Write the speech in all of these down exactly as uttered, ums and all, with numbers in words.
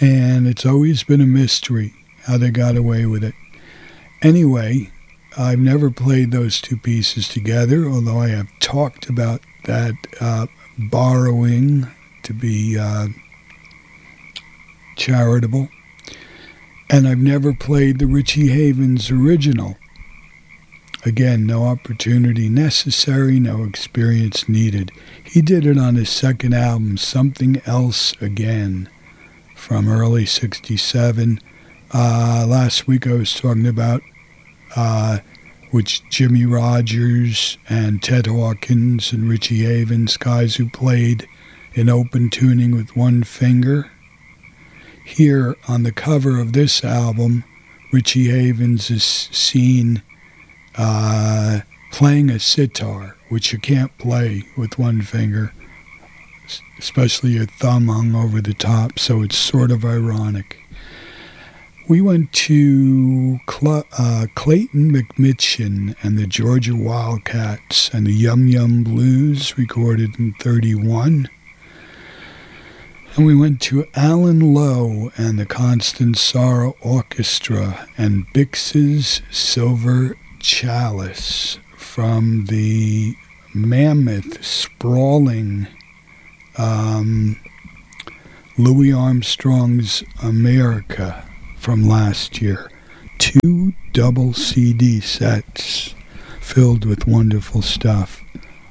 And it's always been a mystery how they got away with it. Anyway, I've never played those two pieces together, although I have talked about that uh, borrowing to be uh, charitable. And I've never played the Richie Havens original. Again, no opportunity necessary, no experience needed. He did it on his second album, Something Else Again, from early sixty-seven. Uh, last week I was talking about uh, which Jimmy Rogers and Ted Hawkins and Richie Havens, guys who played in open tuning with one finger. Here on the cover of this album, Richie Havens is seen uh, playing a sitar, which you can't play with one finger, especially your thumb hung over the top, so it's sort of ironic. We went to Cl- uh, Clayton McMitchin and the Georgia Wildcats and the Yum Yum Blues, recorded in thirty-one. And we went to Alan Lowe and the Constant Sorrow Orchestra and Bix's Silver Chalice from the mammoth, sprawling um, Louis Armstrong's America from last year. Two double C D sets filled with wonderful stuff.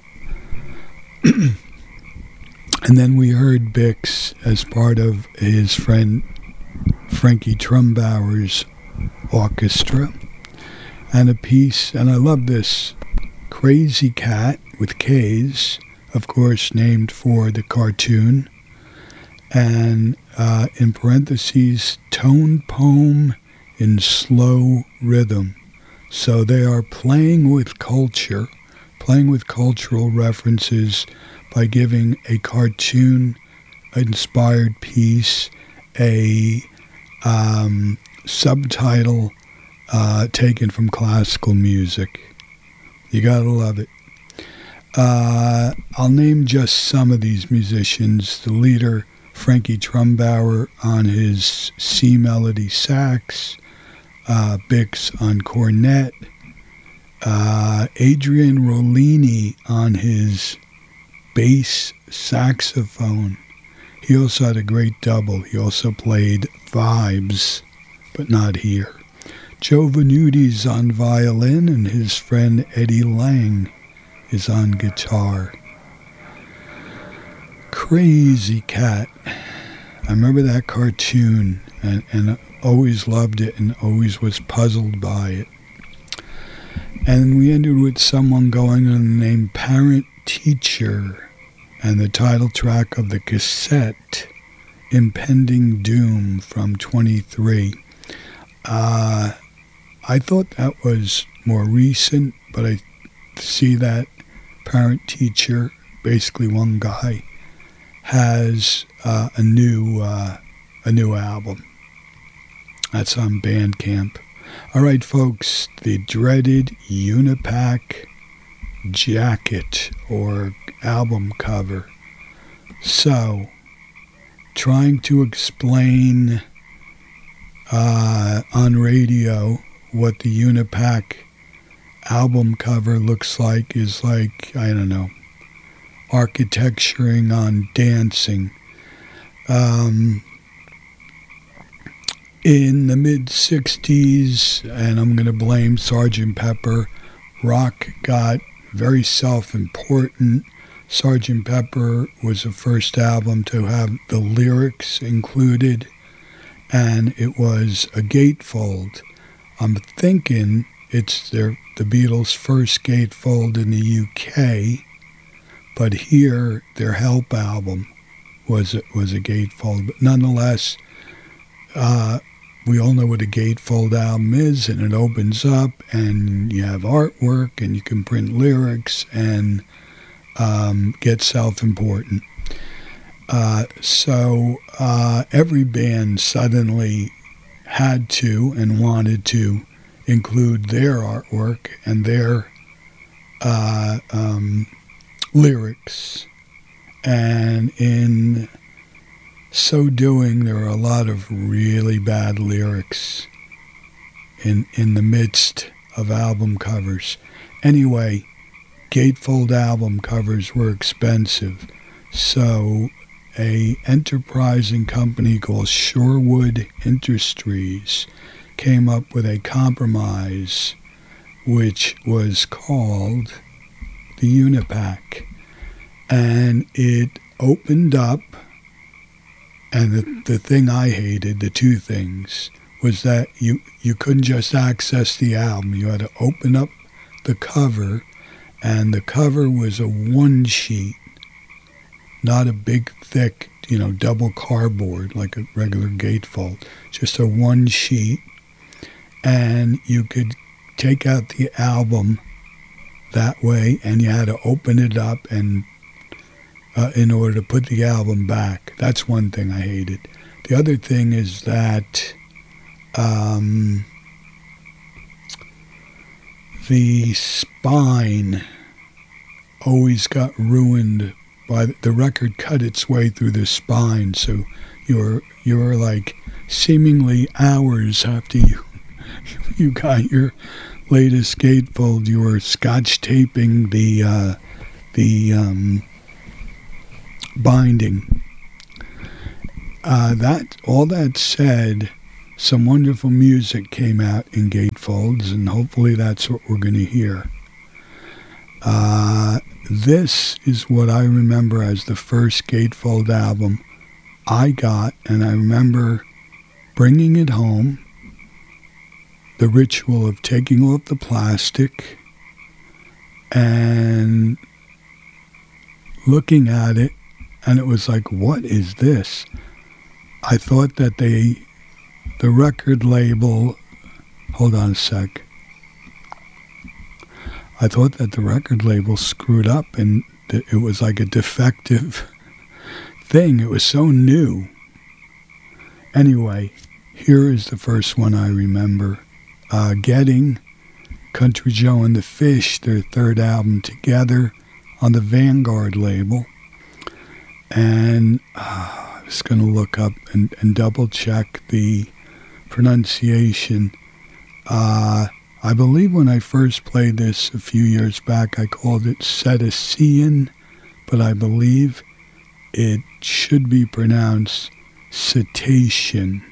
And then we heard Bix as part of his friend Frankie Trumbauer's orchestra. And a piece, and I love this, Crazy Cat with K's, of course named for the cartoon. And uh, in parentheses, tone poem in slow rhythm. So they are playing with culture, playing with cultural references by giving a cartoon-inspired piece a um, subtitle uh, taken from classical music. You gotta love it. Uh, I'll name just some of these musicians. The leader, Frankie Trumbauer, on his C melody sax, uh, Bix on cornet, uh, Adrian Rollini on his bass saxophone. He also had a great double. He also played vibes, but not here. Joe Venutis on violin, and his friend Eddie Lang is on guitar. Crazy Cat. I remember that cartoon and, and always loved it and always was puzzled by it. And we ended with someone going on the name Parent Teacher and the title track of the cassette, Impending Doom, from twenty-three. Uh, I thought that was more recent, but I see that Parent Teacher, basically one guy, has uh, a new uh, a new album. That's on Bandcamp. All right, folks, the dreaded Unipack jacket or album cover. So, trying to explain uh, on radio what the Unipack album cover looks like is like, I don't know, architecturing on dancing. Um, in the mid-sixties, and I'm going to blame Sergeant Pepper, rock got very self-important. Sergeant Pepper was the first album to have the lyrics included, and it was a gatefold. I'm thinking it's their, the Beatles' first gatefold in the U K, but here their Help album was was a gatefold. But nonetheless, uh, we all know what a gatefold album is, and it opens up, and you have artwork, and you can print lyrics, and um, get self-important. Uh, so uh, every band suddenly had to and wanted to include their artwork and their uh, um, lyrics. And in so doing, there are a lot of really bad lyrics in in the midst of album covers. Anyway, gatefold album covers were expensive, so a enterprising company called Shorewood Industries came up with a compromise which was called the Unipack, and it opened up, and the, the thing I hated, the two things, was that you, you couldn't just access the album. You had to open up the cover, and the cover was a one sheet, not a big, thick, you know, double cardboard like a regular gatefold, just a one sheet. And you could take out the album that way, and you had to open it up and uh, in order to put the album back. That's one thing I hated. The other thing is that um, the spine always got ruined by the, the record cut its way through the spine, so you were you were like seemingly hours after you you got your latest gatefold, you were scotch taping the uh, the um, binding. Uh, that all that said, some wonderful music came out in gatefolds, and hopefully that's what we're going to hear. Uh, this is what I remember as the first gatefold album I got, and I remember bringing it home, the ritual of taking off the plastic and looking at it, and it was like, what is this? I thought that they, the record label, hold on a sec. I thought that the record label screwed up and that it was like a defective thing. It was so new. Anyway, here is the first one I remember uh, getting. Country Joe and the Fish, their third album together on the Vanguard label. And uh, I was going to look up and, and double check the pronunciation. Uh, I believe when I first played this a few years back, I called it Cetacean, but I believe it should be pronounced Cetacean.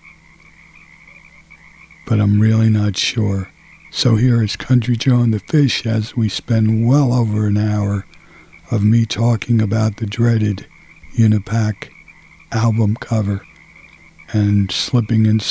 But I'm really not sure. So here is Country Joe and the Fish as we spend well over an hour of me talking about the dreaded Unipack album cover and slipping in